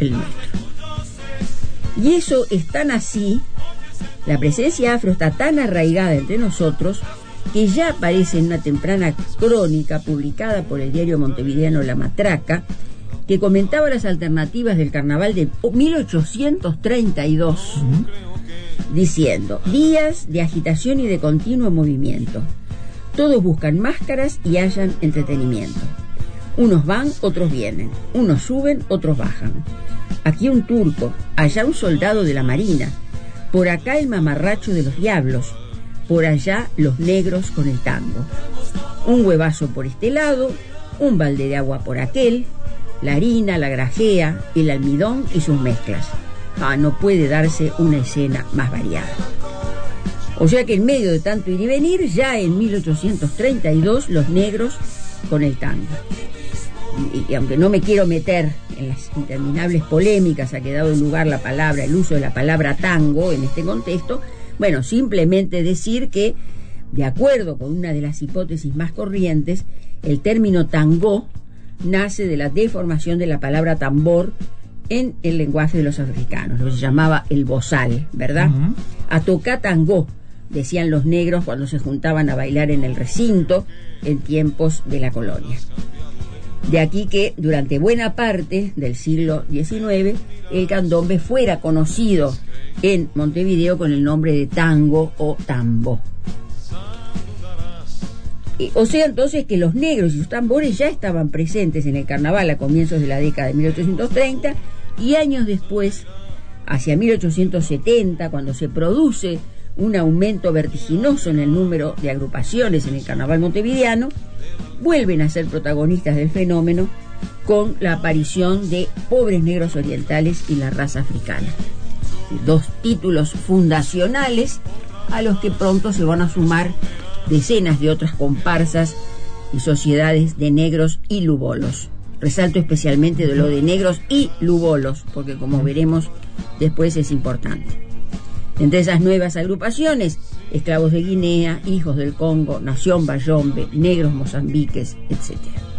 el nuestro. Y eso es tan así, la presencia afro está tan arraigada entre nosotros, que ya aparece en una temprana crónica publicada por el diario montevideano La Matraca, que comentaba las alternativas del carnaval de 1832, diciendo: días de agitación y de continuo movimiento. Todos buscan máscaras y hallan entretenimiento. Unos van, otros vienen. Unos suben, otros bajan. Aquí un turco, allá un soldado de la marina. Por acá el mamarracho de los diablos. Por allá los negros con el tango. Un huevazo por este lado, un balde de agua por aquel, la harina, la grajea, el almidón y sus mezclas. No puede darse una escena más variada. O sea que en medio de tanto ir y venir, ya en 1832 los negros con el tango. Y aunque no me quiero meter en las interminables polémicas, ha quedado en lugar el uso de la palabra tango en este contexto, bueno, simplemente decir que, de acuerdo con una de las hipótesis más corrientes, el término tango nace de la deformación de la palabra tambor en el lenguaje de los africanos, lo que se llamaba el bozal, ¿verdad? A tocar tango, decían los negros cuando se juntaban a bailar en el recinto en tiempos de la colonia. De aquí que durante buena parte del siglo XIX el candombe fuera conocido en Montevideo con el nombre de tango o tambo. O sea entonces que los negros y sus tambores ya estaban presentes en el carnaval a comienzos de la década de 1830, y años después, hacia 1870, cuando se produce un aumento vertiginoso en el número de agrupaciones en el carnaval montevideano, vuelven a ser protagonistas del fenómeno con la aparición de Pobres Negros Orientales y La Raza Africana. Dos títulos fundacionales a los que pronto se van a sumar decenas de otras comparsas y sociedades de negros y lubolos. Resalto especialmente de lo de negros y lubolos, porque como veremos después es importante. Entre esas nuevas agrupaciones, Esclavos de Guinea, Hijos del Congo, Nación Bayombe, Negros Mozambiques, etc.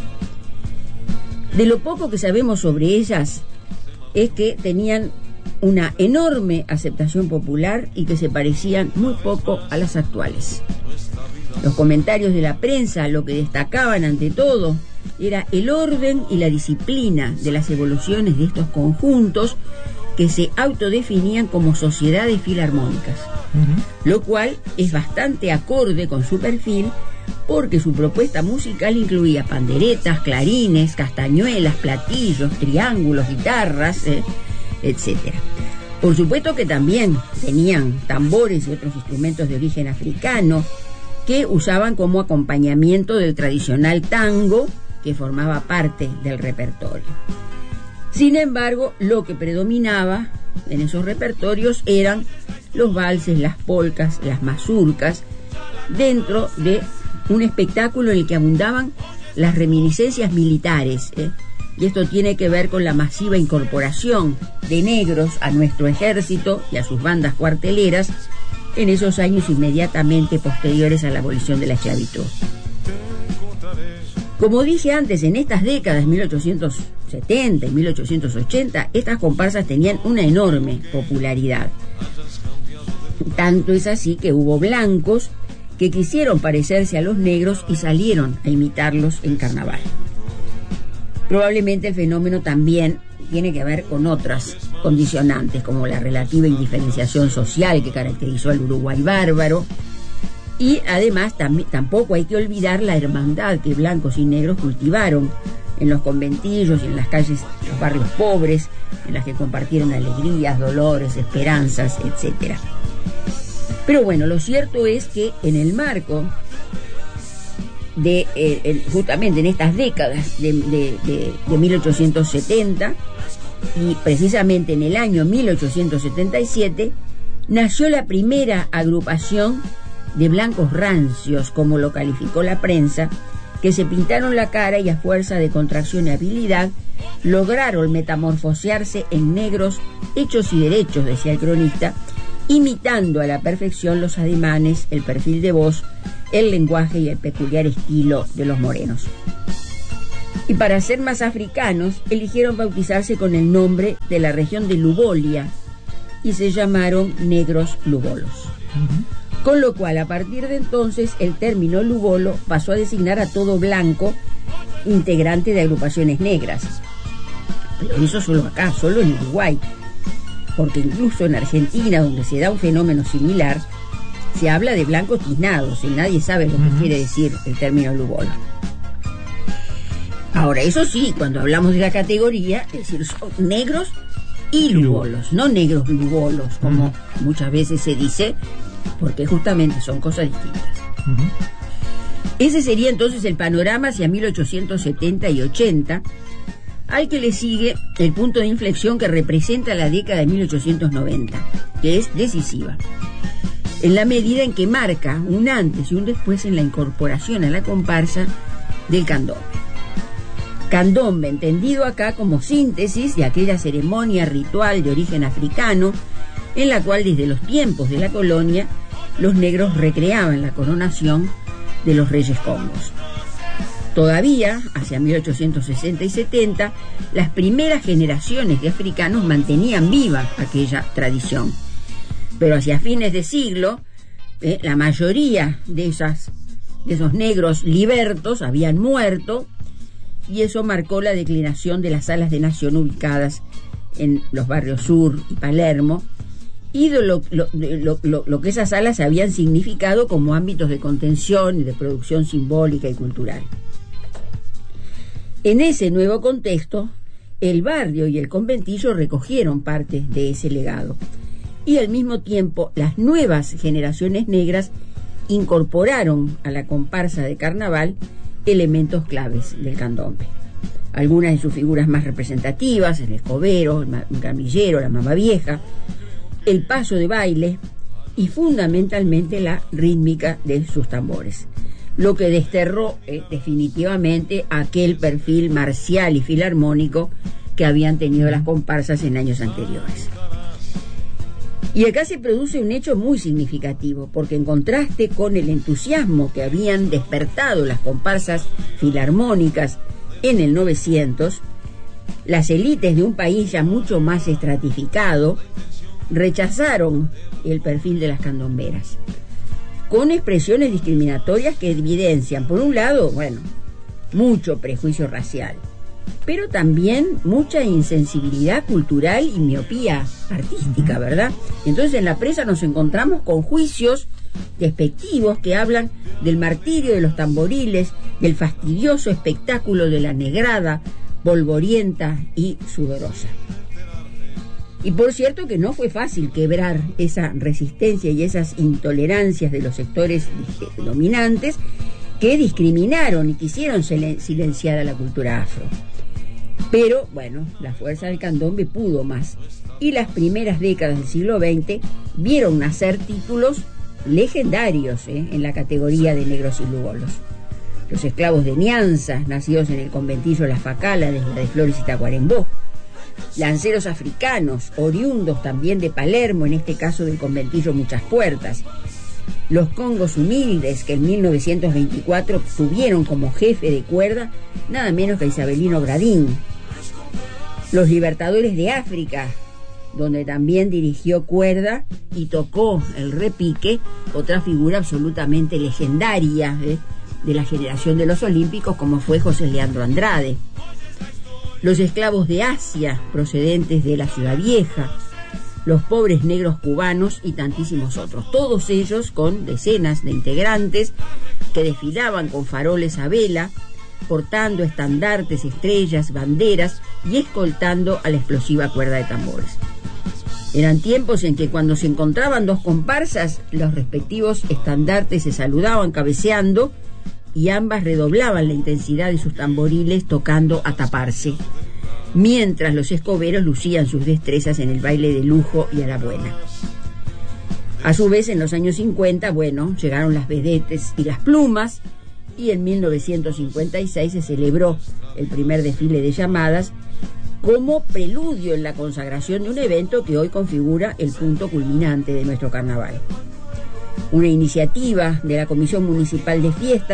De lo poco que sabemos sobre ellas es que tenían una enorme aceptación popular y que se parecían muy poco a las actuales. Los comentarios de la prensa lo que destacaban ante todo era el orden y la disciplina de las evoluciones de estos conjuntos que se autodefinían como sociedades filarmónicas, lo cual es bastante acorde con su perfil, porque su propuesta musical incluía panderetas, clarines, castañuelas, platillos, triángulos, guitarras, etc. Por supuesto que también tenían tambores y otros instrumentos de origen africano que usaban como acompañamiento del tradicional tango que formaba parte del repertorio. Sin embargo, lo que predominaba en esos repertorios eran los valses, las polcas, las mazurcas, dentro de un espectáculo en el que abundaban las reminiscencias militares, y esto tiene que ver con la masiva incorporación de negros a nuestro ejército y a sus bandas cuarteleras en esos años inmediatamente posteriores a la abolición de la esclavitud. Como dije antes, en estas décadas, 1870 y 1880, estas comparsas tenían una enorme popularidad. Tanto es así que hubo blancos que quisieron parecerse a los negros y salieron a imitarlos en carnaval. Probablemente el fenómeno también tiene que ver con otras condicionantes, como la relativa indiferenciación social que caracterizó al Uruguay bárbaro, y además tampoco hay que olvidar la hermandad que blancos y negros cultivaron en los conventillos y en las calles, los barrios pobres, en las que compartieron alegrías, dolores, esperanzas, etc. Pero bueno, lo cierto es que en el marco de justamente en estas décadas de 1870 y precisamente en el año 1877 nació la primera agrupación de blancos rancios, como lo calificó la prensa, que se pintaron la cara y a fuerza de contracción y habilidad lograron metamorfosearse en negros hechos y derechos, decía el cronista, imitando a la perfección los ademanes, el perfil de voz, el lenguaje y el peculiar estilo de los morenos. Y para ser más africanos, eligieron bautizarse con el nombre de la región de Lubolia y se llamaron negros lubolos. Con lo cual, a partir de entonces, el término lubolo pasó a designar a todo blanco integrante de agrupaciones negras. Pero eso solo acá, solo en Uruguay. Porque incluso en Argentina, donde se da un fenómeno similar, se habla de blancos tiznados y nadie sabe lo que quiere decir el término lubolo. Ahora, eso sí, cuando hablamos de la categoría, es decir, son negros y lubolos, no negros lubolos, como muchas veces se dice, porque justamente son cosas distintas. Ese sería entonces el panorama hacia 1870 y 80, al que le sigue el punto de inflexión que representa la década de 1890, que es decisiva, en la medida en que marca un antes y un después en la incorporación a la comparsa del candombe. Candombe, entendido acá como síntesis de aquella ceremonia ritual de origen africano, en la cual desde los tiempos de la colonia los negros recreaban la coronación de los reyes congos. Todavía, hacia 1860 y 70, las primeras generaciones de africanos mantenían viva aquella tradición. Pero hacia fines de siglo, la mayoría de esos negros libertos habían muerto, y eso marcó la declinación de las salas de nación ubicadas en los barrios Sur y Palermo, y de lo que esas salas habían significado como ámbitos de contención y de producción simbólica y cultural. En ese nuevo contexto, el barrio y el conventillo recogieron parte de ese legado, y al mismo tiempo las nuevas generaciones negras incorporaron a la comparsa de carnaval elementos claves del candombe. Algunas de sus figuras más representativas, el escobero, el camillero, la mamá vieja, el paso de baile y fundamentalmente la rítmica de sus tambores, lo que desterró definitivamente aquel perfil marcial y filarmónico que habían tenido las comparsas en años anteriores. Y acá se produce un hecho muy significativo, porque en contraste con el entusiasmo que habían despertado las comparsas filarmónicas en el 900, las élites de un país ya mucho más estratificado rechazaron el perfil de las candomberas, con expresiones discriminatorias que evidencian, por un lado, mucho prejuicio racial, pero también mucha insensibilidad cultural y miopía artística, ¿verdad? Entonces en la prensa nos encontramos con juicios despectivos que hablan del martirio de los tamboriles, del fastidioso espectáculo de la negrada, polvorienta y sudorosa. Y por cierto que no fue fácil quebrar esa resistencia y esas intolerancias de los sectores dominantes que discriminaron y quisieron silenciar a la cultura afro. Pero, la fuerza del candombe pudo más, y las primeras décadas del siglo XX vieron nacer títulos legendarios en la categoría de negros y lubolos. Los esclavos de Nianza, nacidos en el conventillo La Facala, de la de Flores y Tacuarembó. Lanceros africanos, oriundos también de Palermo, en este caso del conventillo Muchas Puertas. Los congos humildes, que en 1924 tuvieron como jefe de cuerda nada menos que a Isabelino Bradín. Los libertadores de África, donde también dirigió cuerda y tocó el repique, otra figura absolutamente legendaria de la generación de los olímpicos, como fue José Leandro Andrade. Los esclavos de Asia, procedentes de la Ciudad Vieja, los pobres negros cubanos y tantísimos otros, todos ellos con decenas de integrantes que desfilaban con faroles a vela, portando estandartes, estrellas, banderas y escoltando a la explosiva cuerda de tambores. Eran tiempos en que cuando se encontraban dos comparsas, los respectivos estandartes se saludaban cabeceando y ambas redoblaban la intensidad de sus tamboriles tocando a taparse, mientras los escoberos lucían sus destrezas en el baile de lujo y a la buena. A su vez, en los años 50, llegaron las vedettes y las plumas, y en 1956 se celebró el primer desfile de llamadas como preludio en la consagración de un evento que hoy configura el punto culminante de nuestro carnaval. Una iniciativa de la Comisión Municipal de Fiestas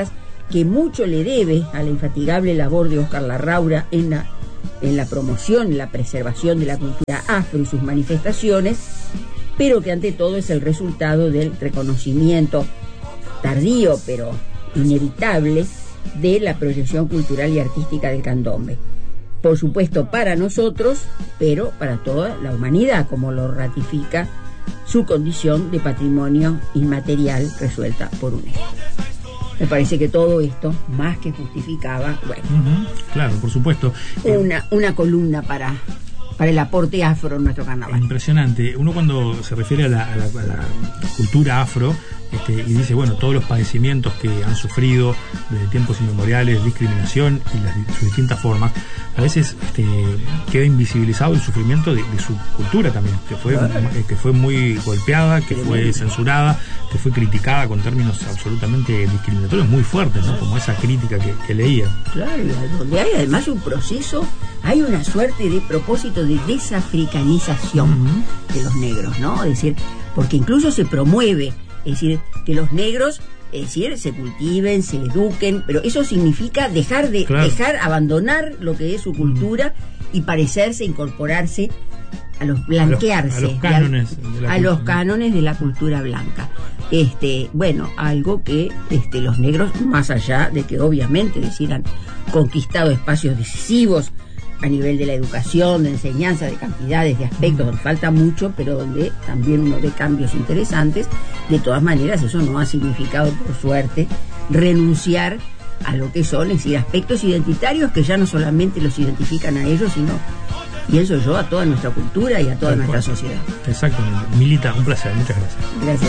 que mucho le debe a la infatigable labor de Óscar Larraura en la promoción y la preservación de la cultura afro y sus manifestaciones, pero que ante todo es el resultado del reconocimiento tardío pero inevitable de la proyección cultural y artística del candombe. Por supuesto para nosotros, pero para toda la humanidad, como lo ratifica su condición de patrimonio inmaterial resuelta por UNESCO. Me parece que todo esto más que justificaba, bueno, claro, por supuesto, una columna para el aporte afro en nuestro carnaval. Impresionante. Uno cuando se refiere a la cultura afro, y dice, bueno, todos los padecimientos que han sufrido desde tiempos inmemoriales, discriminación y sus distintas formas, a veces queda invisibilizado el sufrimiento de su cultura también, que fue muy golpeada, que fue censurada, que fue criticada con términos absolutamente discriminatorios muy fuertes, ¿no? Como esa crítica que leía. Claro, donde hay además un proceso, hay una suerte de propósito de desafricanización de los negros, ¿no? Es decir, porque incluso se promueve, es decir, que los negros, es decir, se cultiven, se eduquen, pero eso significa dejar, abandonar lo que es su cultura y parecerse, incorporarse a blanquearse a los cánones de la cultura blanca. Bueno, algo que los negros, más allá de que obviamente han conquistado espacios decisivos a nivel de la educación, de enseñanza, de cantidades, de aspectos, donde falta mucho, pero donde también uno ve cambios interesantes. De todas maneras, eso no ha significado, por suerte, renunciar a lo que son, es decir, aspectos identitarios que ya no solamente los identifican a ellos, sino, pienso yo, a toda nuestra cultura y a toda nuestra sociedad. Exactamente. Milita, un placer, muchas gracias. Gracias.